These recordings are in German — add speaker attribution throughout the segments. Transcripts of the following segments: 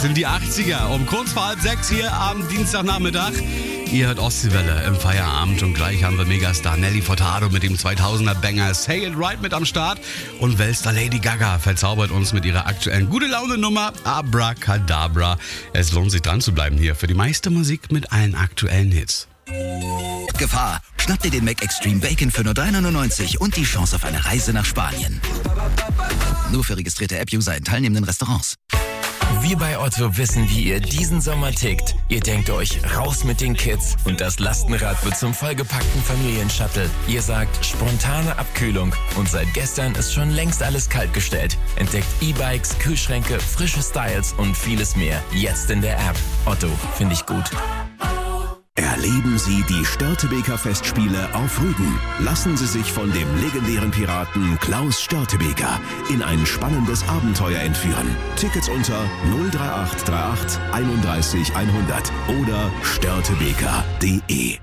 Speaker 1: sind die 80er. Um kurz vor 5:30 hier am Dienstagnachmittag. Ihr hört Ostseewelle im Feierabend und gleich haben wir Megastar Nelly Furtado mit dem 2000er-Banger Say It Right mit am Start. Und Weltstar Lady Gaga verzaubert uns mit ihrer aktuellen Gute-Laune-Nummer Abracadabra. Es lohnt sich dran zu bleiben hier für die meiste Musik mit allen aktuellen Hits.
Speaker 2: Gefahr! Schnapp dir den Mac Extreme Bacon für nur $3,99 und die Chance auf eine Reise nach Spanien. Nur für registrierte App-User in teilnehmenden Restaurants.
Speaker 3: Wir bei Otto wissen, wie ihr diesen Sommer tickt. Ihr denkt euch, raus mit den Kids und das Lastenrad wird zum vollgepackten Familienshuttle. Ihr sagt, spontane Abkühlung und seit gestern ist schon längst alles kaltgestellt. Entdeckt E-Bikes, Kühlschränke, frische Styles und vieles mehr. Jetzt in der App. Otto, finde ich gut.
Speaker 4: Erleben Sie die Störtebeker Festspiele auf Rügen. Lassen Sie sich von dem legendären Piraten Klaus Störtebeker in ein spannendes Abenteuer entführen. Tickets unter 03838 31 100 oder störtebeker.de.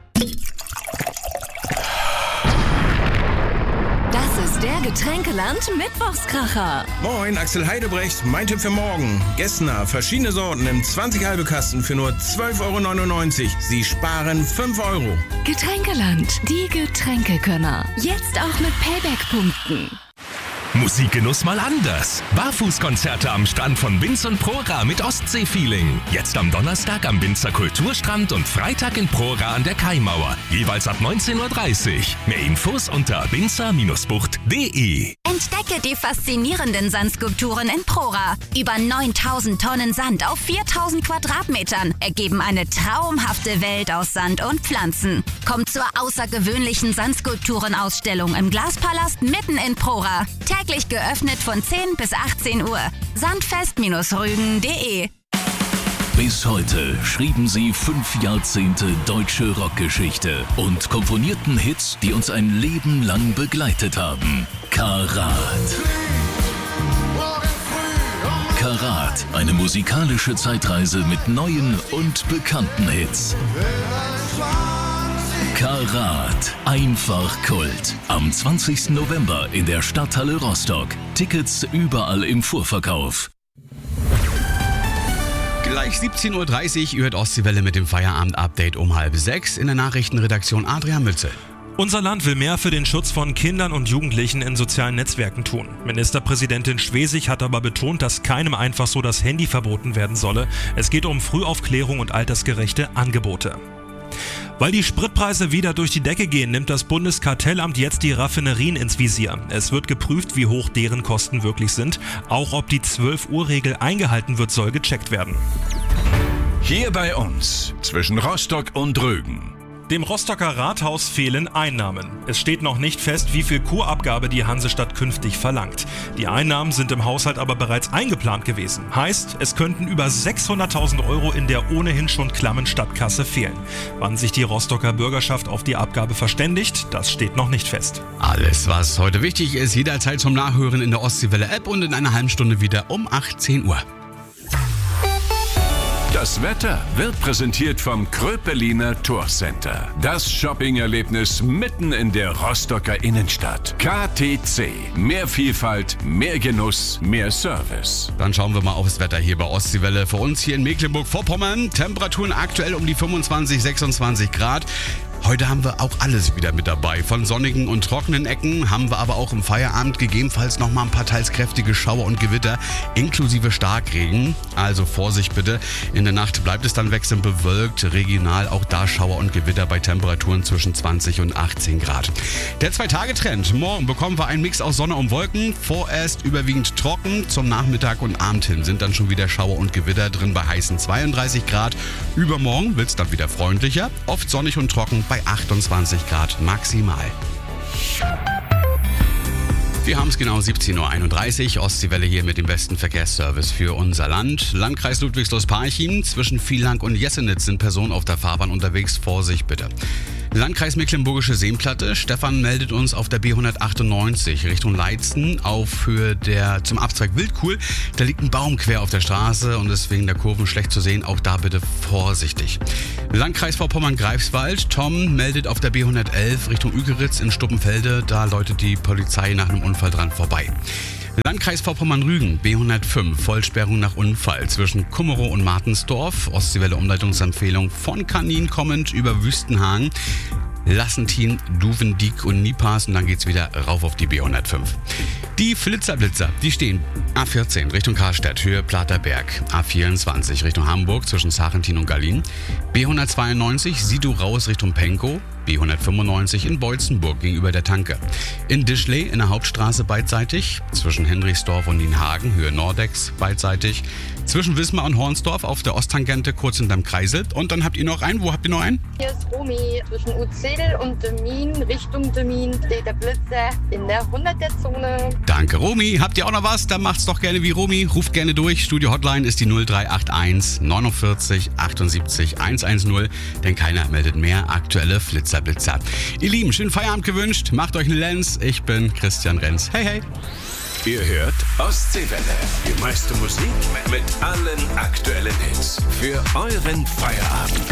Speaker 5: Das ist der Getränkeland Mittwochskracher.
Speaker 6: Moin, Axel Heidebrecht. Mein Tipp für morgen. Gessner, verschiedene Sorten im 20 halbe Kasten für nur 12,99 €. Sie sparen 5 €.
Speaker 5: Getränkeland, die Getränkekönner. Jetzt auch mit Payback-Punkten.
Speaker 7: Musikgenuss mal anders. Barfußkonzerte am Strand von Binz und Prora mit Ostsee-Feeling. Jetzt am Donnerstag am Binzer Kulturstrand und Freitag in Prora an der Kaimauer. Jeweils ab 19:30 Uhr. Mehr Infos unter binzer-bucht.de.
Speaker 8: Entdecke die faszinierenden Sandskulpturen in Prora. Über 9000 Tonnen Sand auf 4000 Quadratmetern ergeben eine traumhafte Welt aus Sand und Pflanzen. Kommt zur außergewöhnlichen Sandskulpturenausstellung im Glaspalast mitten in Prora. Täglich geöffnet von 10 bis 18 Uhr. Sandfest-rügen.de.
Speaker 4: Bis heute schrieben sie 5 Jahrzehnte deutsche Rockgeschichte und komponierten Hits, die uns ein Leben lang begleitet haben. Karat. Karat, eine musikalische Zeitreise mit neuen und bekannten Hits. Karat, einfach Kult. Am 20. November in der Stadthalle Rostock. Tickets überall im Vorverkauf.
Speaker 1: Gleich 17:30 Uhr hört Ostseewelle mit dem Feierabend-Update um 5:30 in der Nachrichtenredaktion Adrian Mützel.
Speaker 9: Unser Land will mehr für den Schutz von Kindern und Jugendlichen in sozialen Netzwerken tun. Ministerpräsidentin Schwesig hat aber betont, dass keinem einfach so das Handy verboten werden solle. Es geht um Frühaufklärung und altersgerechte Angebote. Weil die Spritpreise wieder durch die Decke gehen, nimmt das Bundeskartellamt jetzt die Raffinerien ins Visier. Es wird geprüft, wie hoch deren Kosten wirklich sind. Auch ob die 12-Uhr-Regel eingehalten wird, soll gecheckt werden.
Speaker 10: Hier bei uns, zwischen Rostock und Rügen.
Speaker 9: Dem Rostocker Rathaus fehlen Einnahmen. Es steht noch nicht fest, wie viel Kurabgabe die Hansestadt künftig verlangt. Die Einnahmen sind im Haushalt aber bereits eingeplant gewesen. Heißt, es könnten über 600.000 € in der ohnehin schon klammen Stadtkasse fehlen. Wann sich die Rostocker Bürgerschaft auf die Abgabe verständigt, das steht noch nicht fest.
Speaker 1: Alles, was heute wichtig ist, jederzeit zum Nachhören in der Ostseewelle-App und in einer halben Stunde wieder um 18 Uhr.
Speaker 10: Das Wetter wird präsentiert vom Kröpeliner Tourcenter. Das Shopping-Erlebnis mitten in der Rostocker Innenstadt. KTC. Mehr Vielfalt, mehr Genuss, mehr Service.
Speaker 1: Dann schauen wir mal aufs Wetter hier bei Ostseewelle. Für uns hier in Mecklenburg-Vorpommern. Temperaturen aktuell um die 25, 26 Grad. Heute haben wir auch alles wieder mit dabei. Von sonnigen und trockenen Ecken haben wir aber auch im Feierabend gegebenenfalls nochmal ein paar teils kräftige Schauer und Gewitter inklusive Starkregen. Also Vorsicht bitte. In der Nacht bleibt es dann wechselnd bewölkt. Regional auch da Schauer und Gewitter bei Temperaturen zwischen 20 und 18 Grad. Der 2-Tage-Trend. Morgen bekommen wir einen Mix aus Sonne und Wolken. Vorerst überwiegend trocken. Zum Nachmittag und Abend hin sind dann schon wieder Schauer und Gewitter drin bei heißen 32 Grad. Übermorgen wird es dann wieder freundlicher. Oft sonnig und trocken bei 28 Grad maximal. Wir haben es genau 17:31 Uhr. Ostseewelle hier mit dem besten Verkehrsservice für unser Land. Landkreis Ludwigslust-Parchim. Zwischen Villach und Jessenitz sind Personen auf der Fahrbahn unterwegs. Vorsicht bitte. Landkreis Mecklenburgische Seenplatte. Stefan meldet uns auf der B198 Richtung Leitzen auf Höhe der zum Abzweig Wildkuhl. Da liegt ein Baum quer auf der Straße und ist wegen der Kurven schlecht zu sehen. Auch da bitte vorsichtig. Landkreis Vorpommern-Greifswald. Tom meldet auf der B111 Richtung Ügeritz in Stuppenfelde. Da läutet die Polizei nach einem Unfall dran vorbei. Landkreis Vorpommern-Rügen, B105, Vollsperrung nach Unfall zwischen Kummerow und Martensdorf. Ostseewelle Umleitungsempfehlung von Kanin kommend über Wüstenhagen. Lassentin, Duvendiek und Nipas und dann geht's wieder rauf auf die B105. Die Flitzer, die stehen A14 Richtung Karlstedt, Höhe Platerberg, A24 Richtung Hamburg zwischen Sarrentin und Gallin, B192 Sidu raus Richtung Penkow, B195 in Beutzenburg gegenüber der Tanke. In Dischley in der Hauptstraße beidseitig, zwischen Henrichsdorf und Nienhagen, Höhe Nordex beidseitig, zwischen Wismar und Hornsdorf auf der Osttangente kurz hinterm Kreisel. Und dann habt ihr noch einen, wo habt ihr noch einen?
Speaker 11: Hier ist Romy, zwischen Uzedel und Demin, Richtung Demin steht der Blitzer in der 100er-Zone.
Speaker 1: Danke Romy, habt ihr auch noch was? Dann macht's doch gerne wie Romy, ruft gerne durch. Studio Hotline ist die 0381 49 78 110, denn keiner meldet mehr aktuelle Flitzer. Ihr Lieben, schönen Feierabend gewünscht, macht euch eine Lenz. Ich bin Christian Renz. Hey, hey.
Speaker 10: Ihr hört Ostseewelle. Die meiste Musik mit allen aktuellen Hits. Für euren Feierabend.